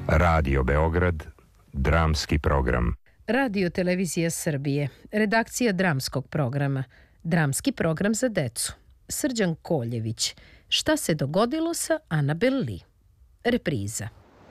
Radio Beograd, dramski program. Radio Televizija Srbije, redakcija dramskog programa, dramski program za decu. Srđan Koljević, Šta se dogodilo sa Anabel Lee? Repriza.